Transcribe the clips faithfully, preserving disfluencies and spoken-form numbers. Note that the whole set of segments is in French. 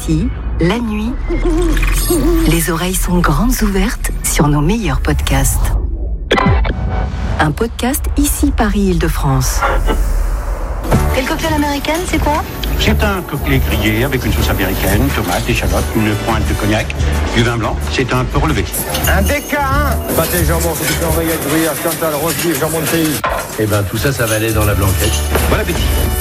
Ici, la nuit, les oreilles sont grandes ouvertes sur nos meilleurs podcasts. Un podcast Ici Paris-Île-de-France. Et le cocktail américain, c'est quoi? C'est un cocktail grillé avec une sauce américaine, tomates, échalotes, une pointe de cognac, du vin blanc. C'est un peu relevé. Un D K un pâté jambon, c'est du oreillette, gruyère, cantal, roast beef, jambon de pays. Eh ben tout ça, ça va aller dans la blanquette. Bon appétit.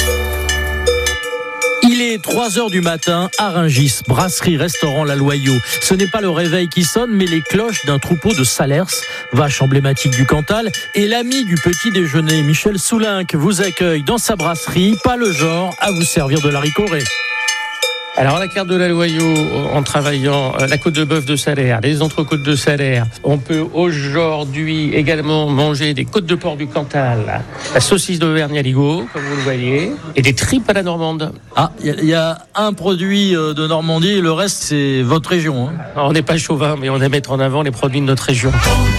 Il est trois heures du matin à Rungis, brasserie, restaurant La Loyau. Ce n'est pas le réveil qui sonne, mais les cloches d'un troupeau de Salers, vache emblématique du Cantal. Et l'ami du petit déjeuner, Michel Soulinck, vous accueille dans sa brasserie, pas le genre à vous servir de l'haricot ré. Alors, à la carte de La Loyau, en travaillant la côte de bœuf de Salers, les entrecôtes de Salers, on peut aujourd'hui également manger des côtes de porc du Cantal, la saucisse d'Auvergne à Ligo, comme vous le voyez, et des tripes à la normande. Ah, il y, y a un produit de Normandie et le reste, c'est votre région. Hein. Alors, on n'est pas chauvin, mais on aime mettre en avant les produits de notre région.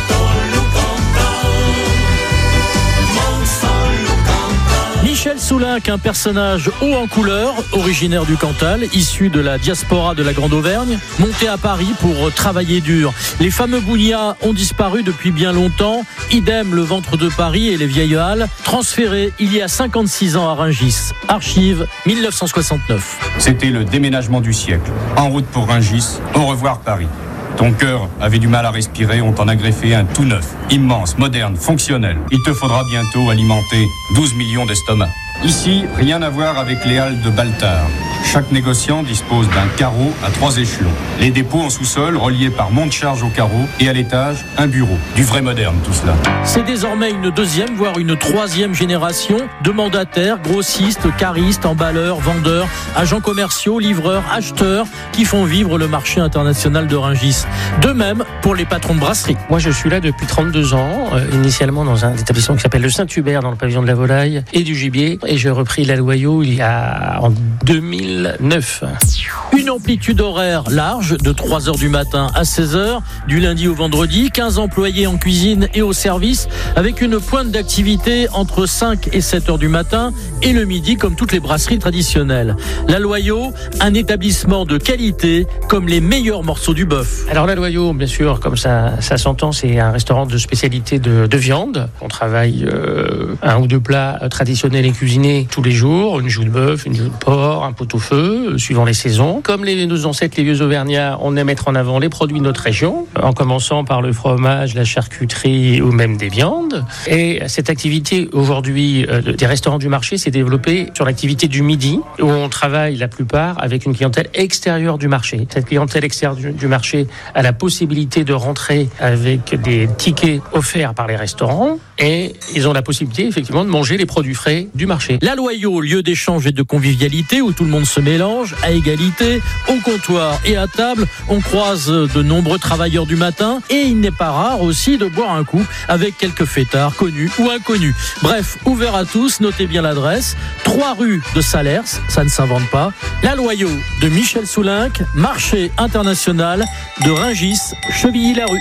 Michel Soulinck, un personnage haut en couleur, originaire du Cantal, issu de la diaspora de la Grande Auvergne, monté à Paris pour travailler dur. Les fameux bougnats ont disparu depuis bien longtemps, idem le ventre de Paris et les vieilles halles, transférés il y a cinquante-six ans à Rungis. Archives dix-neuf cent soixante-neuf. C'était le déménagement du siècle. En route pour Rungis, au revoir Paris. Ton cœur avait du mal à respirer, on t'en a greffé un tout neuf, immense, moderne, fonctionnel. Il te faudra bientôt alimenter douze millions d'estomacs. Ici, rien à voir avec les halles de Baltard. Chaque négociant dispose d'un carreau à trois échelons. Les dépôts en sous-sol, reliés par monte charge au carreau, et à l'étage, un bureau. Du vrai moderne, tout cela. C'est désormais une deuxième, voire une troisième génération de mandataires, grossistes, caristes, emballeurs, vendeurs, agents commerciaux, livreurs, acheteurs, qui font vivre le marché international de Rungis. De même pour les patrons de brasserie. Moi, je suis là depuis trente-deux ans, euh, initialement dans un établissement qui s'appelle le Saint-Hubert, dans le pavillon de la volaille et du gibier. Et j'ai repris La Loyau il y a en deux mille neuf. Une amplitude horaire large de trois heures du matin à seize heures, du lundi au vendredi, quinze employés en cuisine et au service, avec une pointe d'activité entre cinq et sept heures du matin et le midi comme toutes les brasseries traditionnelles. La Loyau, un établissement de qualité comme les meilleurs morceaux du bœuf. Alors La Loyau, bien sûr, comme ça, ça s'entend, c'est un restaurant de spécialité de, de viande. On travaille euh, un ou deux plats traditionnels et cuisinés tous les jours, une joue de bœuf, une joue de porc, un pot-au-feu, euh, suivant les saisons. Comme les, nos ancêtres, les vieux Auvergnats, on aime mettre en avant les produits de notre région, en commençant par le fromage, la charcuterie ou même des viandes. Et cette activité, aujourd'hui, euh, des restaurants du marché s'est développée sur l'activité du midi, où on travaille la plupart avec une clientèle extérieure du marché. Cette clientèle extérieure du, du marché a la possibilité de rentrer avec des tickets offerts par les restaurants et ils ont la possibilité, effectivement, de manger les produits frais du marché. La Loyau, lieu d'échange et de convivialité où tout le monde se mélange à égalité, au comptoir et à table. On croise de nombreux travailleurs du matin et il n'est pas rare aussi de boire un coup avec quelques fêtards connus ou inconnus. Bref, ouvert à tous, notez bien l'adresse. trois rue de Salers, ça ne s'invente pas. La Loyau de Michel Soulinck, marché international de Rungis, Chevilly-la-Rue.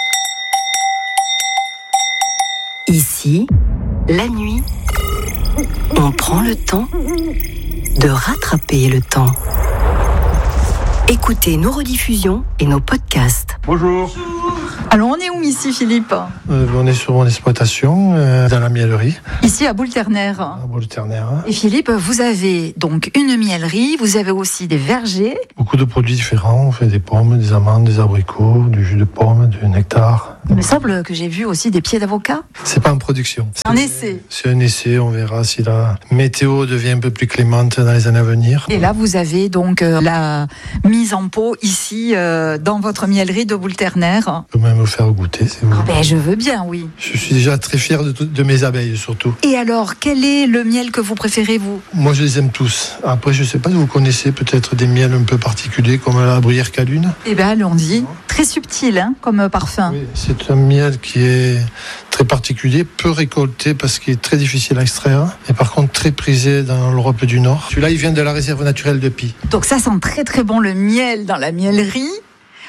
Ici, la nuit, on prend le temps de rattraper le temps. Écoutez nos rediffusions et nos podcasts. Bonjour. Alors, on est où ici, Philippe ? euh, On est sur mon exploitation, euh, dans la miellerie. Ici, à Boule-Ternaire. À Boule-Ternaire. Et Philippe, vous avez donc une miellerie, vous avez aussi des vergers. Beaucoup de produits différents. On fait des pommes, des amandes, des abricots, du jus de pomme, du nectar. Il me semble que j'ai vu aussi des pieds d'avocat. C'est pas en production. Un essai. C'est un essai. On verra si la météo devient un peu plus clémente dans les années à venir. Et là, vous avez donc euh, la mise en pot ici, euh, dans votre miellerie de Boule-Ternaire. Je peux même vous faire goûter, si vous voulez. Ben, je veux bien, oui. Je suis déjà très fier de, de mes abeilles, surtout. Et alors, quel est le miel que vous préférez, vous ? Moi, je les aime tous. Après, je sais pas si vous connaissez peut-être des miels un peu particuliers, comme la bruyère Calune. Eh bien, allons-y. Très subtil, hein, comme parfum. Oui, c'est un miel qui est très particulier, peu récolté parce qu'il est très difficile à extraire, et par contre très prisé dans l'Europe du Nord. Celui-là, il vient de la réserve naturelle de Py. Donc ça sent très très bon le miel dans la miellerie.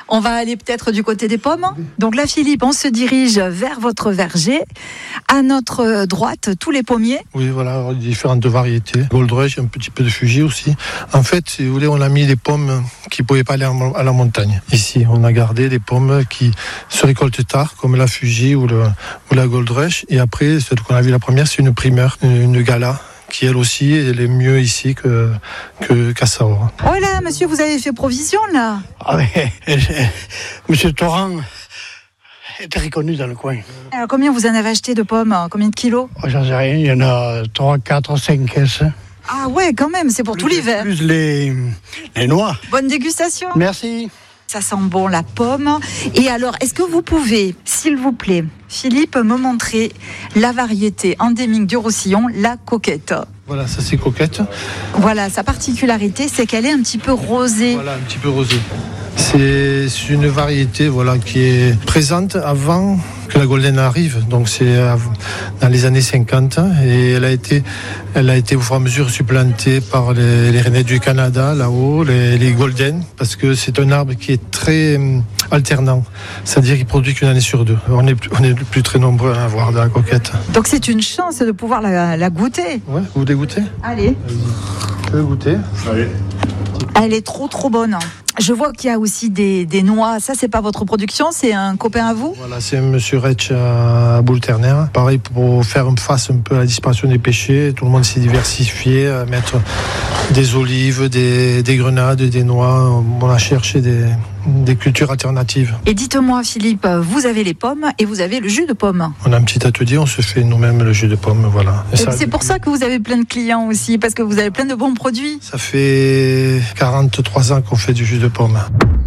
On va aller peut-être du côté des pommes. Donc là, Philippe, on se dirige vers votre verger. À notre droite, tous les pommiers. Oui, voilà, différentes variétés. Gold Rush, un petit peu de Fuji aussi. En fait, si vous voulez, on a mis les pommes qui ne pouvaient pas aller à la montagne. Ici, on a gardé les pommes qui se récoltent tard, comme la Fuji ou, le, ou la Gold Rush. Et après, celle qu'on a vue la première, c'est une primeur, une, une Gala, qui elle aussi, elle est mieux ici que, que, qu'à Saor. Oh là, monsieur, vous avez fait provision, là. Ah oui, monsieur Torrent était reconnu dans le coin. Alors, combien vous en avez acheté de pommes? Combien de kilos? Oh, j'en sais rien, il y en a trois, quatre, cinq caisses. Ah ouais, quand même, c'est pour plus, tout l'hiver. Plus les, les noix. Bonne dégustation. Merci. Ça sent bon, la pomme. Et alors, est-ce que vous pouvez, s'il vous plaît, Philippe, me montrer la variété endémique du Roussillon, la coquette? Voilà, ça c'est coquette. Voilà, sa particularité, c'est qu'elle est un petit peu rosée. Voilà, un petit peu rosée. C'est une variété voilà, qui est présente avant que la Golden arrive, donc c'est dans les années cinquante, et elle a été, elle a été au fur et à mesure supplantée par les, les Rennais du Canada, là-haut, les, les Golden, parce que c'est un arbre qui est très euh, alternant, c'est-à-dire qu'il produit qu'une année sur deux. On est, on est plus très nombreux à avoir de la coquette. Donc c'est une chance de pouvoir la, la goûter. Ouais, vous voulez goûter? Allez. Je vais goûter. Allez. Elle est trop trop bonne. Je vois qu'il y a aussi des, des noix. Ça, c'est pas votre production, c'est un copain à vous? Voilà, c'est Monsieur Retsch à Boule-Ternaire. Pareil, pour faire face un peu à la disparition des pêchers, tout le monde s'est diversifié, à mettre des olives, des, des grenades, des noix. On a cherché des, des cultures alternatives. Et dites-moi, Philippe, vous avez les pommes et vous avez le jus de pomme. On a un petit atelier, on se fait nous-mêmes le jus de pomme, voilà. Et ça, c'est pour ça que vous avez plein de clients aussi, parce que vous avez plein de bons produits. Ça fait quarante-trois ans qu'on fait du jus de pomme.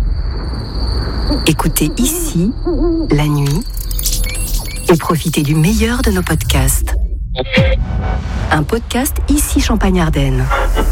Écoutez ici, la nuit, et profitez du meilleur de nos podcasts. Un podcast ici Champagne-Ardenne.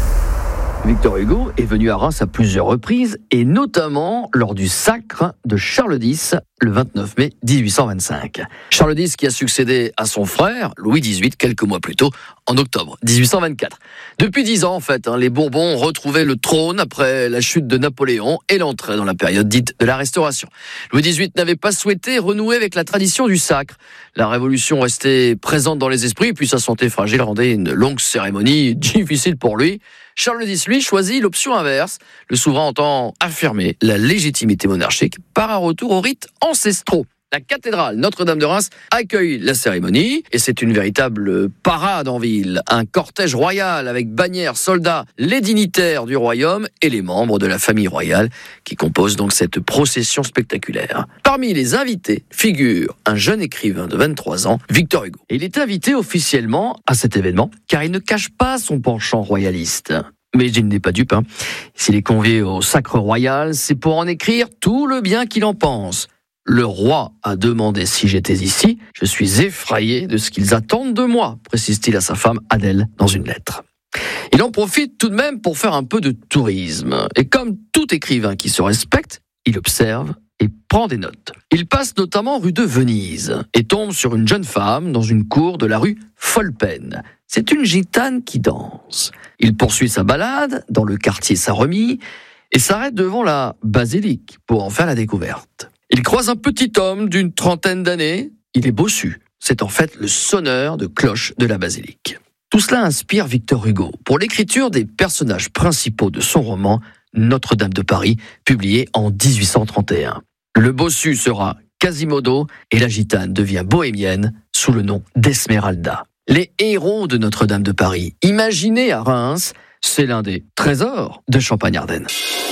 Victor Hugo est venu à Reims à plusieurs reprises, et notamment lors du sacre de Charles dix, le vingt-neuf mai dix-huit cent vingt-cinq. Charles dix qui a succédé à son frère, Louis dix-huit, quelques mois plus tôt, en octobre dix-huit cent vingt-quatre. Depuis dix ans, en fait, hein, les Bourbons ont retrouvé le trône après la chute de Napoléon et l'entrée dans la période dite de la Restauration. Louis dix-huit n'avait pas souhaité renouer avec la tradition du sacre. La Révolution restait présente dans les esprits, puis sa santé fragile rendait une longue cérémonie difficile pour lui. Charles dix, lui, choisit l'option inverse. Le souverain entend affirmer la légitimité monarchique par un retour aux rites ancestraux. La cathédrale Notre-Dame de Reims accueille la cérémonie et c'est une véritable parade en ville. Un cortège royal avec bannières, soldats, les dignitaires du royaume et les membres de la famille royale qui composent donc cette procession spectaculaire. Parmi les invités figure un jeune écrivain de vingt-trois ans, Victor Hugo. Et il est invité officiellement à cet événement car il ne cache pas son penchant royaliste. Mais il n'est pas dupe. Hein. S'il est convié au sacre royal, c'est pour en écrire tout le bien qu'il en pense. Le roi a demandé si j'étais ici. Je suis effrayé de ce qu'ils attendent de moi, précise-t-il à sa femme Adèle dans une lettre. Il en profite tout de même pour faire un peu de tourisme. Et comme tout écrivain qui se respecte, il observe et prend des notes. Il passe notamment rue de Venise et tombe sur une jeune femme dans une cour de la rue Folpen. C'est une gitane qui danse. Il poursuit sa balade dans le quartier Saint-Remy et s'arrête devant la basilique pour en faire la découverte. Il croise un petit homme d'une trentaine d'années. Il est bossu. C'est en fait le sonneur de cloche de la basilique. Tout cela inspire Victor Hugo pour l'écriture des personnages principaux de son roman Notre-Dame de Paris, publié en dix-huit cent trente et un. Le bossu sera Quasimodo et la gitane devient bohémienne sous le nom d'Esmeralda. Les héros de Notre-Dame de Paris, imaginés à Reims, c'est l'un des trésors de Champagne-Ardenne.